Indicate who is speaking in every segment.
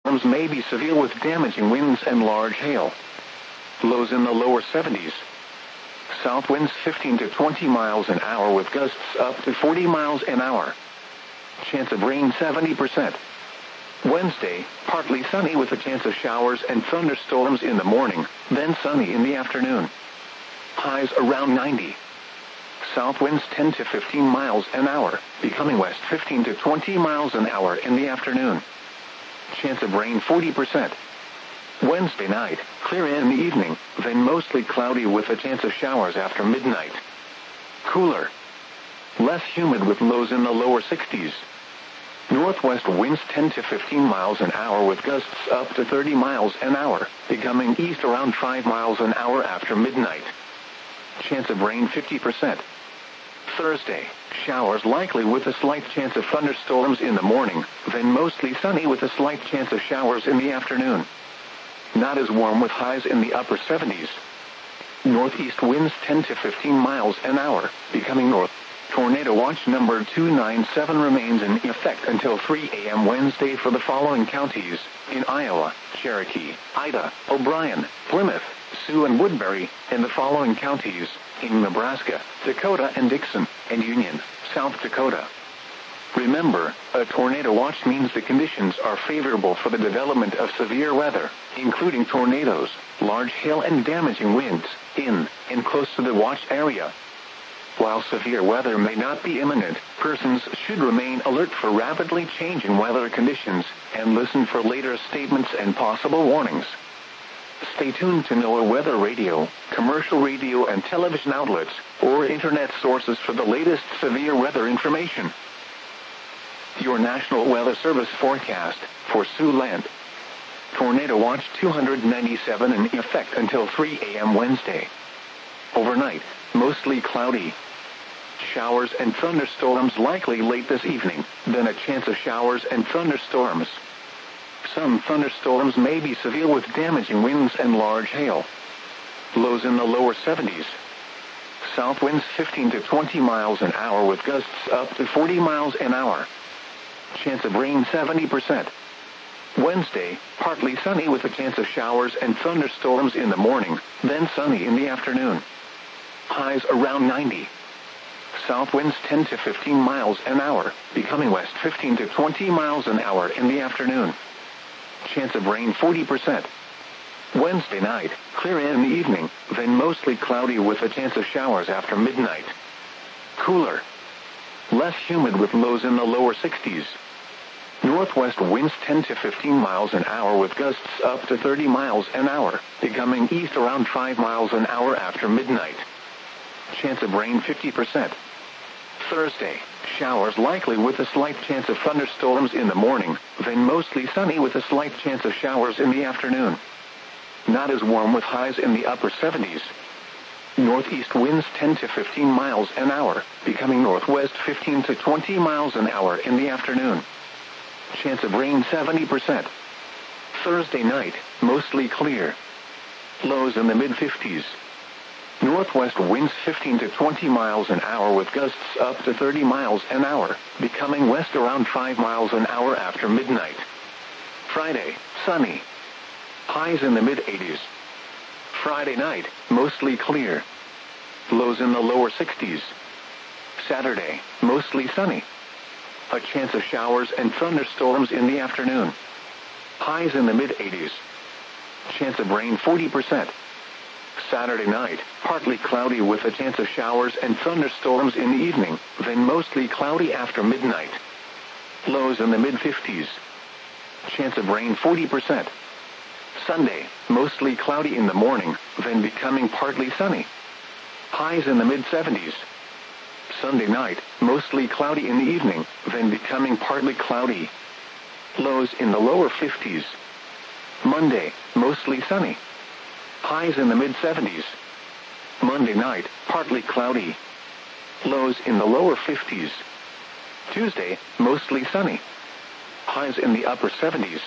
Speaker 1: Storms may be severe with damaging winds and large hail. Lows in the lower 70s. South winds 15 to 20 miles an hour with gusts up to 40 miles an hour. Chance of rain 70%. Wednesday, partly sunny with a chance of showers and thunderstorms in the morning, then sunny in the afternoon. Highs around 90. South winds 10 to 15 miles an hour, becoming west 15 to 20 miles an hour in the afternoon. Chance of rain 40%. Wednesday night, clear in the evening, then mostly cloudy with a chance of showers after midnight. Cooler. Less humid with lows in the lower 60s. Northwest winds 10 to 15 miles an hour with gusts up to 30 miles an hour, becoming east around 5 miles an hour after midnight. Chance of rain 50%. Thursday, showers likely with a slight chance of thunderstorms in the morning, then mostly sunny with a slight chance of showers in the afternoon. Not as warm with highs in the upper 70s. Northeast winds 10 to 15 miles an hour, becoming north. Tornado watch number 297 remains in effect until 3 a.m. Wednesday for the following counties: in Iowa, Cherokee, Ida, O'Brien, Plymouth, Sioux and Woodbury, and the following counties: in Nebraska, Dakota and Dixon, and Union, South Dakota. Remember, a tornado watch means the conditions are favorable for the development of severe weather, including tornadoes, large hail and damaging winds, in and close to the watch area. While severe weather may not be imminent, persons should remain alert for rapidly changing weather conditions, and listen for later statements and possible warnings. Stay tuned to NOAA Weather Radio, commercial radio and television outlets, or internet sources for the latest severe weather information. Your National Weather Service forecast for Siouxland. Tornado Watch 297 in effect until 3 a.m. Wednesday. Overnight, mostly cloudy. Showers and thunderstorms likely late this evening, then a chance of showers and thunderstorms. Some thunderstorms may be severe with damaging winds and large hail. Lows in the lower 70s. South winds 15 to 20 miles an hour with gusts up to 40 miles an hour. Chance of rain 70%. Wednesday, partly sunny with a chance of showers and thunderstorms in the morning, then sunny in the afternoon. Highs around 90. South winds 10 to 15 miles an hour, becoming west 15 to 20 miles an hour in the afternoon. Chance of rain 40%. Wednesday night, clear in the evening, then mostly cloudy with a chance of showers after midnight. Cooler. Less humid with lows in the lower 60s. Northwest winds 10 to 15 miles an hour with gusts up to 30 miles an hour, becoming east around 5 miles an hour after midnight. Chance of rain 50%. Thursday, showers likely with a slight chance of thunderstorms in the morning, then mostly sunny with a slight chance of showers in the afternoon. Not as warm with highs in the upper 70s. Northeast winds 10 to 15 miles an hour, becoming northwest 15 to 20 miles an hour in the afternoon. Chance of rain 70%. Thursday night, mostly clear. Lows in the mid-50s. Northwest winds 15 to 20 miles an hour with gusts up to 30 miles an hour, becoming west around 5 miles an hour after midnight. Friday, sunny. Highs in the mid-80s. Friday night, mostly clear. Lows in the lower 60s. Saturday, mostly sunny. A chance of showers and thunderstorms in the afternoon. Highs in the mid-80s. Chance of rain 40%. Saturday night, partly cloudy with a chance of showers and thunderstorms in the evening, then mostly cloudy after midnight. Lows in the mid-50s. Chance of rain 40%. Sunday, mostly cloudy in the morning, then becoming partly sunny. Highs in the mid-70s. Sunday night, mostly cloudy in the evening, then becoming partly cloudy. Lows in the lower 50s. Monday, mostly sunny. Highs in the mid-70s. Monday night, partly cloudy. Lows in the lower 50s. Tuesday, mostly sunny. Highs in the upper 70s.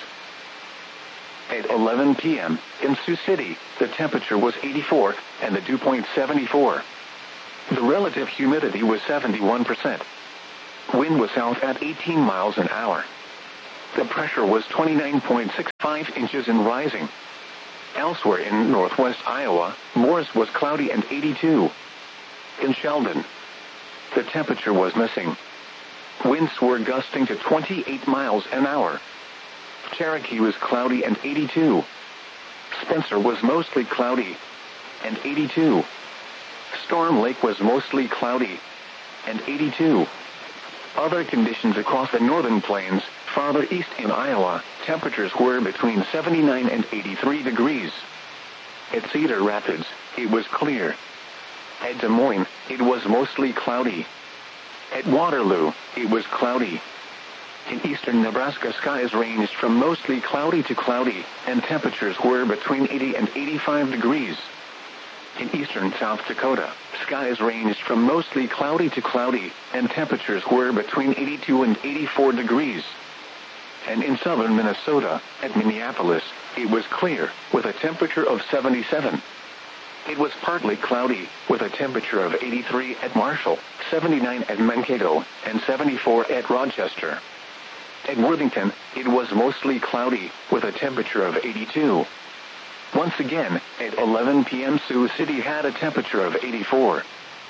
Speaker 1: At 11 p.m., in Sioux City, the temperature was 84, and the dew point 74. The relative humidity was 71%. Wind was south at 18 miles an hour. The pressure was 29.65 inches and rising. Elsewhere in northwest Iowa, Morris was cloudy and 82. In Sheldon, the temperature was missing. Winds were gusting to 28 miles an hour. Cherokee was cloudy and 82. Spencer was mostly cloudy and 82. Storm Lake was mostly cloudy and 82. Other conditions across the northern plains, farther east in Iowa, temperatures were between 79 and 83 degrees. At Cedar Rapids, it was clear. At Des Moines, it was mostly cloudy. At Waterloo, it was cloudy. In eastern Nebraska, skies ranged from mostly cloudy to cloudy, and temperatures were between 80 and 85 degrees. In eastern South Dakota, skies ranged from mostly cloudy to cloudy, and temperatures were between 82 and 84 degrees. And in southern Minnesota, at Minneapolis, it was clear, with a temperature of 77. It was partly cloudy, with a temperature of 83 at Marshall, 79 at Mankato, and 74 at Rochester. At Worthington, it was mostly cloudy, with a temperature of 82. Once again, at 11 p.m. Sioux City had a temperature of 84.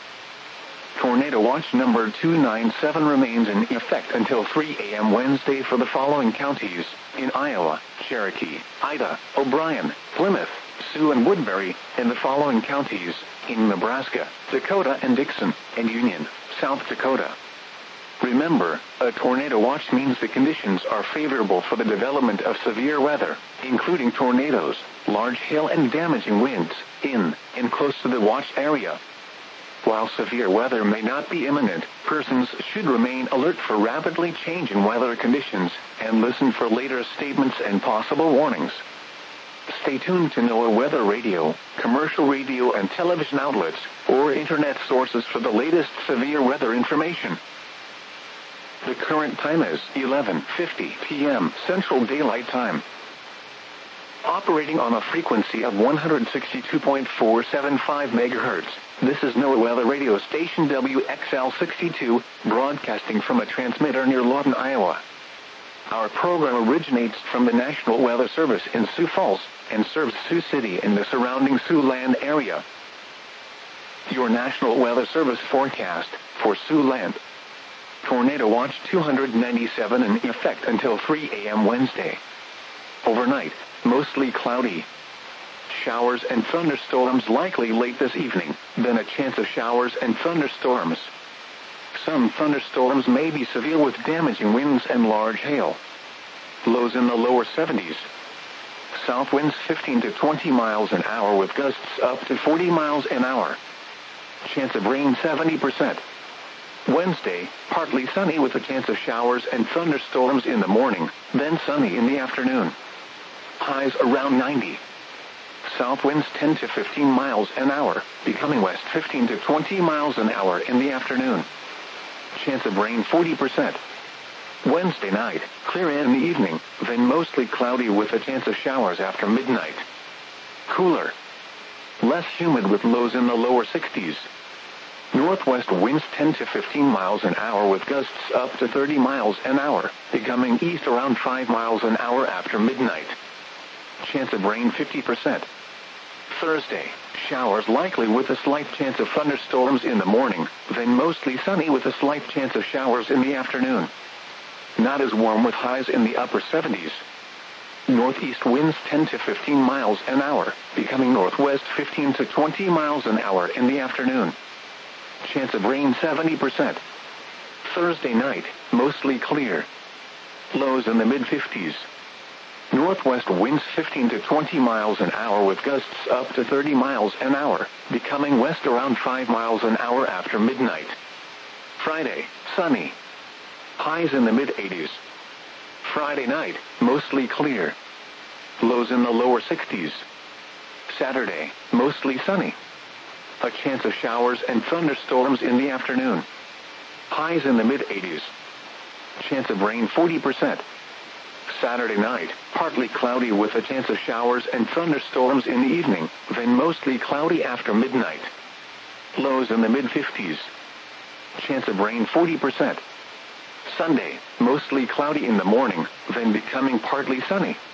Speaker 1: Tornado Watch number 297 remains in effect until 3 a.m. Wednesday for the following counties: in Iowa, Cherokee, Ida, O'Brien, Plymouth, Sioux and Woodbury; in the following counties: in Nebraska, Dakota and Dixon, and Union, South Dakota. Remember, a tornado watch means the conditions are favorable for the development of severe weather, including tornadoes, large hail and damaging winds, in and close to the watch area. While severe weather may not be imminent, persons should remain alert for rapidly changing weather conditions, and listen for later statements and possible warnings. Stay tuned to NOAA Weather Radio, commercial radio and television outlets, or internet sources for the latest severe weather information. The current time is 11:50 p.m. Central Daylight Time. Operating on a frequency of 162.475 MHz, this is NOAA Weather Radio Station WXL62, broadcasting from a transmitter near Lawton, Iowa. Our program originates from the National Weather Service in Sioux Falls, and serves Sioux City and the surrounding Siouxland area. Your National Weather Service forecast for Siouxland. Tornado Watch 297 in effect until 3 a.m. Wednesday. Overnight, mostly cloudy. Showers and thunderstorms likely late this evening, then a chance of showers and thunderstorms. Some thunderstorms may be severe with damaging winds and large hail. Lows in the lower 70s. South winds 15 to 20 miles an hour with gusts up to 40 miles an hour. Chance of rain 70%. Wednesday, partly sunny with a chance of showers and thunderstorms in the morning, then sunny in the afternoon. Highs around 90. South winds 10 to 15 miles an hour, becoming west 15 to 20 miles an hour in the afternoon. Chance of rain 40%. Wednesday night, clear in the evening, then mostly cloudy with a chance of showers after midnight. Cooler. Less humid with lows in the lower 60s. Northwest winds 10 to 15 miles an hour with gusts up to 30 miles an hour, becoming east around 5 miles an hour after midnight. Chance of rain 50%. Thursday, showers likely with a slight chance of thunderstorms in the morning, then mostly sunny with a slight chance of showers in the afternoon. Not as warm with highs in the upper 70s. Northeast winds 10 to 15 miles an hour, becoming northwest 15 to 20 miles an hour in the afternoon. Chance of rain 70%. Thursday night, mostly clear. Lows in the mid-50s. Northwest winds 15 to 20 miles an hour with gusts up to 30 miles an hour, becoming west around 5 miles an hour after midnight. Friday, sunny. Highs in the mid-80s. Friday night, mostly clear. Lows in the lower 60s. Saturday, mostly sunny. A chance of showers and thunderstorms in the afternoon. Highs in the mid-80s. Chance of rain 40%. Saturday night, partly cloudy with a chance of showers and thunderstorms in the evening, then mostly cloudy after midnight. Lows in the mid-50s. Chance of rain 40%. Sunday, mostly cloudy in the morning, then becoming partly sunny.